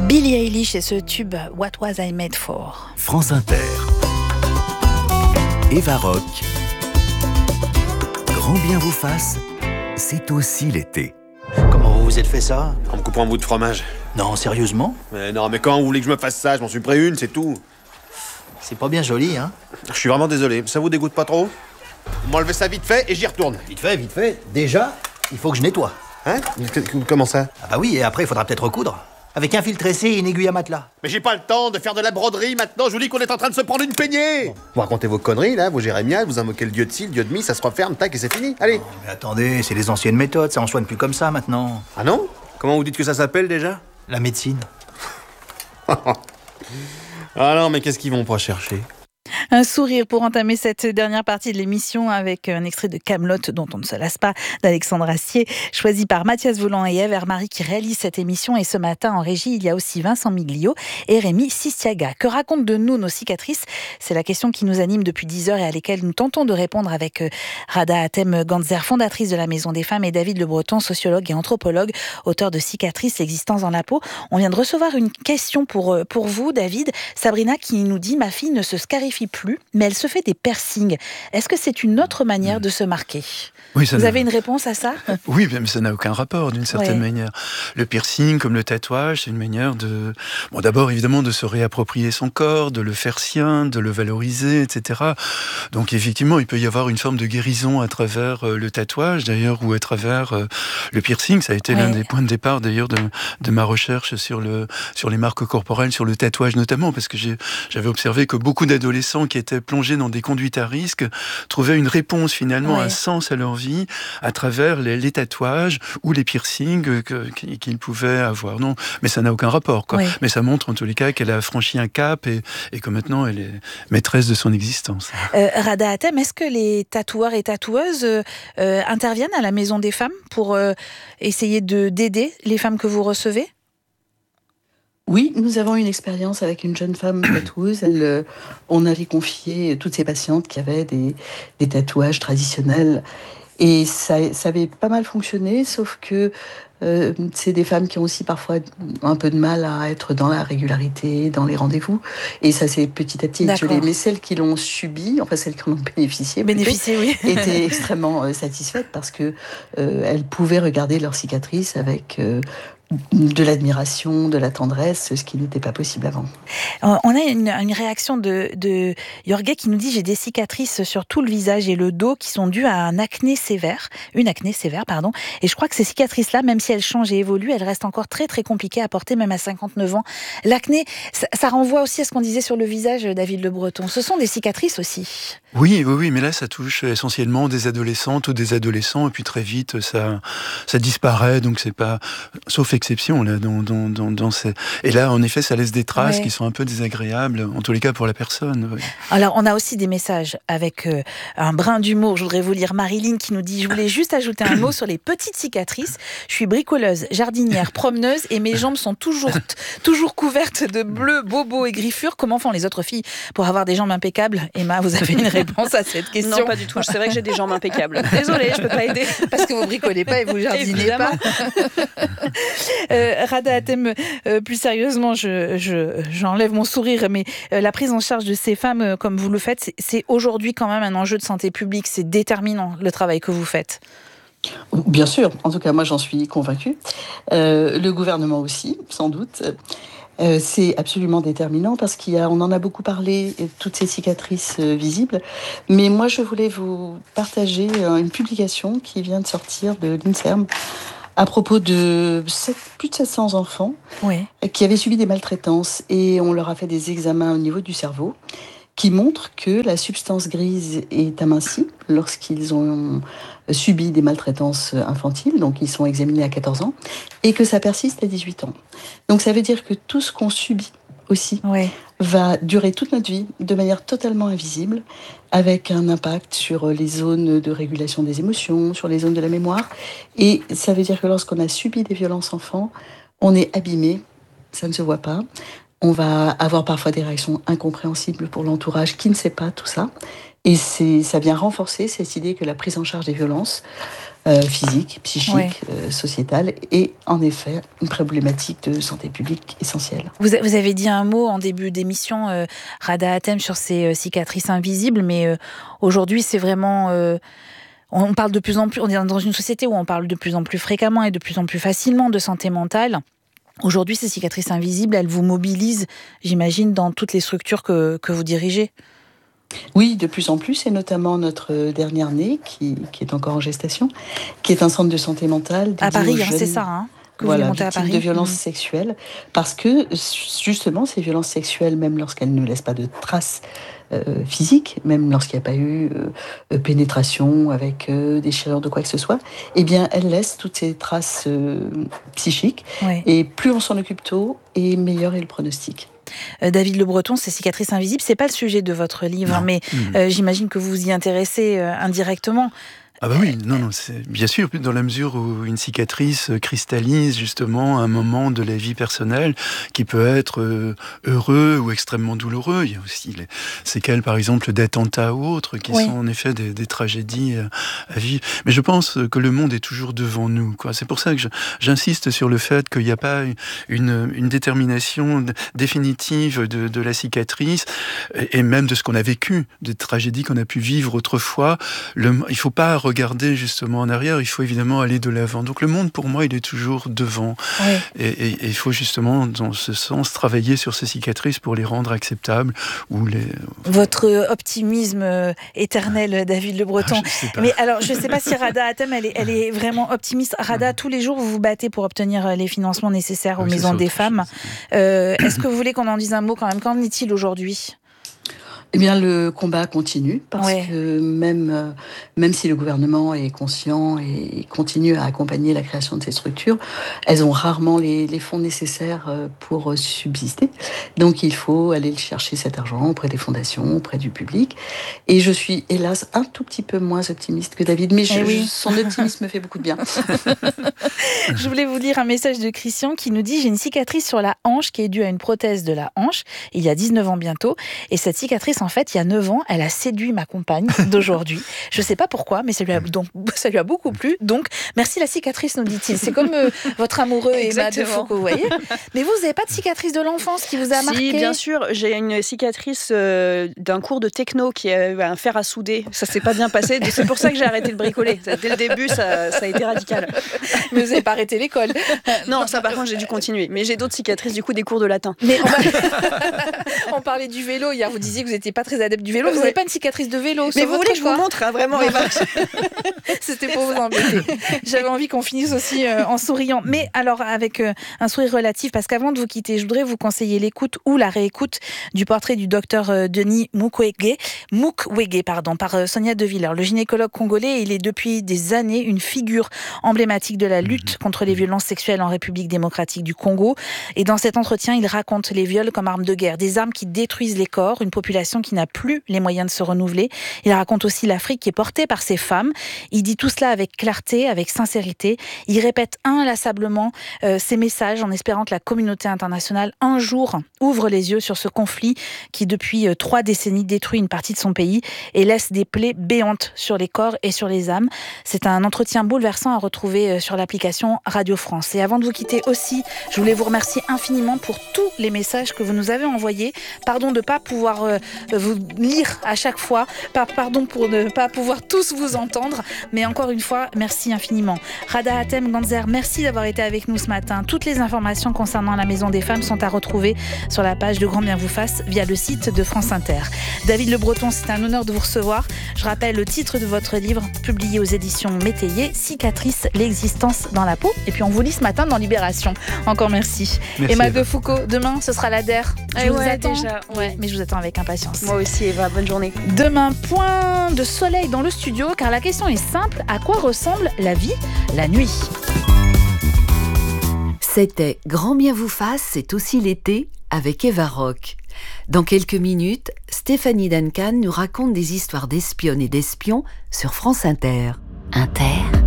Billie Eilish et ce tube What Was I Made For. France Inter. Eva Rock. Grand bien vous fasse, c'est aussi l'été. Comment vous vous êtes fait ça? En me coupant un bout de fromage. Non, sérieusement? Mais non, mais quand vous voulez que je me fasse ça, je m'en suis pris une, c'est tout. C'est pas bien joli, hein? Je suis vraiment désolé, ça vous dégoûte pas trop? Vous m'enlevez ça vite fait et j'y retourne. Vite fait. Déjà, il faut que je nettoie. Hein? Comment ça? Ah bah oui, et après, il faudra peut-être recoudre. Avec un fil tressé et une aiguille à matelas. Mais j'ai pas le temps de faire de la broderie maintenant, je vous dis qu'on est en train de se prendre une peignée. Bon. Vous racontez vos conneries là, vos jérémiades, vous invoquez le dieu de ci, le dieu de mi, ça se referme, tac et c'est fini, allez. Oh, mais attendez, c'est les anciennes méthodes, ça en soigne plus comme ça maintenant. Ah non? Comment vous dites que ça s'appelle déjà? La médecine. Ah non, mais qu'est-ce qu'ils vont pas chercher? Un sourire pour entamer cette dernière partie de l'émission avec un extrait de Kaamelott dont on ne se lasse pas d'Alexandre Astier, choisi par Mathias Voland et Ève Hermary qui réalisent cette émission. Et ce matin en régie, il y a aussi Vincent Miglio et Rémi Sistiaga. Que racontent de nous nos cicatrices? C'est la question qui nous anime depuis 10 heures et à laquelle nous tentons de répondre avec Rada Hatem-Gantzer, fondatrice de la Maison des Femmes, et David Le Breton, sociologue et anthropologue, auteur de Cicatrices, l'existence dans la peau. On vient de recevoir une question pour vous, David. Sabrina qui nous dit « Ma fille ne se scarifie plus, mais elle se fait des piercings. Est-ce que c'est une autre manière de se marquer ?» Oui, Vous avez une réponse à ça? Oui, mais ça n'a aucun rapport d'une certaine manière. Le piercing, comme le tatouage, c'est une manière de... Bon, d'abord, évidemment, de se réapproprier son corps, de le faire sien, de le valoriser, etc. Donc, effectivement, il peut y avoir une forme de guérison à travers le tatouage, d'ailleurs, ou à travers le piercing. Ça a été l'un des points de départ, d'ailleurs, de ma recherche sur les marques corporelles, sur le tatouage notamment, parce que j'avais observé que beaucoup d'adolescents qui étaient plongés dans des conduites à risque trouvaient une réponse, finalement, un sens à leur vie à travers les tatouages ou les piercings qu'ils pouvaient avoir. Non, mais ça n'a aucun rapport, quoi. Mais ça montre en tous les cas qu'elle a franchi un cap et que maintenant elle est maîtresse de son existence. Rada Hatem, est-ce que les tatoueurs et tatoueuses interviennent à la Maison des Femmes pour essayer d'aider les femmes que vous recevez? Oui, nous avons une expérience avec une jeune femme tatoueuse. On avait confié toutes ces patientes qui avaient des tatouages traditionnels. Et ça avait pas mal fonctionné, sauf que c'est des femmes qui ont aussi parfois un peu de mal à être dans la régularité, dans les rendez-vous. Et ça s'est petit à petit étiolé. Mais celles qui l'ont subi, enfin celles qui en ont bénéficié, étaient extrêmement satisfaites parce que elles pouvaient regarder leurs cicatrices avec... de l'admiration, de la tendresse, ce qui n'était pas possible avant. On a une réaction de Jorge qui nous dit « J'ai des cicatrices sur tout le visage et le dos qui sont dues à une acné sévère, et je crois que ces cicatrices-là, même si elles changent et évoluent, elles restent encore très très compliquées à porter, même à 59 ans. L'acné, ça renvoie aussi à ce qu'on disait sur le visage, David Le Breton. Ce sont des cicatrices aussi. Oui, mais là, ça touche essentiellement des adolescentes ou des adolescents, et puis très vite, ça disparaît, donc c'est pas... Sauf exception, là, dans ces... Et là, en effet, ça laisse des traces qui sont un peu désagréables, en tous les cas pour la personne. Oui. Alors, on a aussi des messages avec un brin d'humour. Je voudrais vous lire Marilyn qui nous dit « Je voulais juste ajouter un mot sur les petites cicatrices. Je suis bricoleuse, jardinière, promeneuse, et mes jambes sont toujours couvertes de bleus, bobos et griffures. Comment font les autres filles pour avoir des jambes impeccables ?» Emma, vous avez une réponse à cette question? Non, pas du tout. C'est vrai que j'ai des jambes impeccables. Désolée, je peux pas aider. Parce que vous bricolez pas et vous jardinez pas. Rada Hatem, plus sérieusement, j'enlève mon sourire, mais la prise en charge de ces femmes, comme vous le faites, c'est aujourd'hui quand même un enjeu de santé publique. C'est déterminant, le travail que vous faites. Bien sûr, en tout cas, moi j'en suis convaincue. Le gouvernement aussi, sans doute. C'est absolument déterminant parce on en a beaucoup parlé, toutes ces cicatrices visibles. Mais moi, je voulais vous partager une publication qui vient de sortir de l'INSERM à propos de plus de 700 enfants qui avaient subi des maltraitances et on leur a fait des examens au niveau du cerveau qui montrent que la substance grise est amincie lorsqu'ils ont subi des maltraitances infantiles, donc ils sont examinés à 14 ans, et que ça persiste à 18 ans. Donc ça veut dire que tout ce qu'on subit aussi va durer toute notre vie de manière totalement invisible, avec un impact sur les zones de régulation des émotions, sur les zones de la mémoire. Et ça veut dire que lorsqu'on a subi des violences enfants, on est abîmé, ça ne se voit pas. On va avoir parfois des réactions incompréhensibles pour l'entourage qui ne sait pas tout ça. Et ça vient renforcer cette idée que la prise en charge des violences physique, psychique, sociétale, et en effet une problématique de santé publique essentielle. Vous avez dit un mot en début d'émission, Rada Hatem, sur ces cicatrices invisibles, mais aujourd'hui c'est vraiment... on parle de plus en plus, on est dans une société où on parle de plus en plus fréquemment et de plus en plus facilement de santé mentale. Aujourd'hui, ces cicatrices invisibles, elles vous mobilisent, j'imagine, dans toutes les structures que vous dirigez. Oui, de plus en plus, et notamment notre dernière née, qui est encore en gestation, qui est un centre de santé mentale. À Paris, c'est ça, que vous montez à Paris. De violences sexuelles, parce que justement, ces violences sexuelles, même lorsqu'elles ne laissent pas de traces physiques, même lorsqu'il n'y a pas eu pénétration avec déchirure de quoi que ce soit, eh bien, elles laissent toutes ces traces psychiques, et plus on s'en occupe tôt, et meilleur est le pronostic. David Le Breton, ces cicatrices invisibles, c'est pas le sujet de votre livre, mais j'imagine que vous vous y intéressez indirectement. Ah bah oui, non, c'est bien sûr, dans la mesure où une cicatrice cristallise justement un moment de la vie personnelle qui peut être heureux ou extrêmement douloureux. Il y a aussi les séquelles, par exemple, d'attentats ou autres, qui sont en effet des tragédies à vivre. Mais je pense que le monde est toujours devant nous, quoi. C'est pour ça que j'insiste sur le fait qu'il n'y a pas une détermination définitive de la cicatrice, et même de ce qu'on a vécu, des tragédies qu'on a pu vivre autrefois. Il ne faut pas regarder justement en arrière, il faut évidemment aller de l'avant. Donc le monde, pour moi, il est toujours devant. Et il faut justement, dans ce sens, travailler sur ces cicatrices pour les rendre acceptables. Votre optimisme éternel, David Le Breton. Mais alors, je ne sais pas si Rada Hatem, elle est vraiment optimiste. Rada, tous les jours, vous vous battez pour obtenir les financements nécessaires aux maisons des femmes. Est-ce que vous voulez qu'on en dise un mot quand même ? Qu'en est-il aujourd'hui ? Eh bien, le combat continue, parce que même si le gouvernement est conscient et continue à accompagner la création de ces structures, elles ont rarement les fonds nécessaires pour subsister. Donc, il faut aller chercher cet argent auprès des fondations, auprès du public. Et je suis, hélas, un tout petit peu moins optimiste que David, mais son optimisme me fait beaucoup de bien. Je voulais vous lire un message de Christian qui nous dit « J'ai une cicatrice sur la hanche qui est due à une prothèse de la hanche, il y a 19 ans bientôt, et cette cicatrice, en fait, il y a 9 ans, elle a séduit ma compagne d'aujourd'hui. Je ne sais pas pourquoi, mais ça lui a beaucoup plu. Donc, merci la cicatrice, nous dit-il. C'est comme votre amoureux Emma de Foucault, vous voyez. Mais vous n'avez pas de cicatrice de l'enfance qui vous a marqué ? Si, bien sûr. J'ai une cicatrice d'un cours de techno qui avait un fer à souder. Ça ne s'est pas bien passé. C'est pour ça que j'ai arrêté de bricoler. Dès le début, ça a été radical. Mais vous n'avez pas arrêté l'école ? Non, ça par contre, j'ai dû continuer. Mais j'ai d'autres cicatrices, du coup, des cours de latin. Mais on parlait du vélo hier. Vous disiez que vous n'étiez pas très adepte du vélo. Vous n'avez pas une cicatrice de vélo. Mais vous voulez que je vous montre, vraiment, Eva ? C'était pour vous embêter. J'avais envie qu'on finisse aussi en souriant. Mais alors, avec un sourire relatif, parce qu'avant de vous quitter, je voudrais vous conseiller l'écoute ou la réécoute du portrait du docteur Denis Mukwege, par Sonia De Villers. Le gynécologue congolais, il est depuis des années une figure emblématique de la lutte contre les violences sexuelles en République démocratique du Congo. Et dans cet entretien, il raconte les viols comme armes de guerre, des armes qui détruisent les corps, une population qui n'a plus les moyens de se renouveler. Il raconte aussi l'Afrique qui est portée par ces femmes. Il dit tout cela avec clarté, avec sincérité. Il répète inlassablement ces messages en espérant que la communauté internationale un jour ouvre les yeux sur ce conflit qui depuis 3 décennies détruit une partie de son pays et laisse des plaies béantes sur les corps et sur les âmes. C'est un entretien bouleversant à retrouver sur l'application Radio France. Et avant de vous quitter aussi, je voulais vous remercier infiniment pour tous les messages que vous nous avez envoyés. Pardon de ne pas pouvoir vous lire à chaque fois. Pardon pour ne pas pouvoir tous vous entendre. Mais encore une fois, merci infiniment. Rada Hatem Ganzer, merci d'avoir été avec nous ce matin. Toutes les informations concernant la Maison des Femmes sont à retrouver sur la page de Grand Bien vous fasse via le site de France Inter. David Le Breton, c'est un honneur de vous recevoir. Je rappelle le titre de votre livre, publié aux éditions Métayer, Cicatrice, l'existence dans la peau. Et puis on vous lit ce matin dans Libération. Encore merci. Emma de Foucault, demain ce sera la DER. Je vous attends. Déjà, mais je vous attends avec impatience. Moi aussi, Eva, bonne journée. Demain, point de soleil dans le studio, car la question est simple, à quoi ressemble la vie la nuit ? C'était Grand Bien vous fasse, c'est aussi l'été, avec Eva Rock. Dans quelques minutes, Stéphanie Duncan nous raconte des histoires d'espionnes et d'espions sur France Inter. Inter.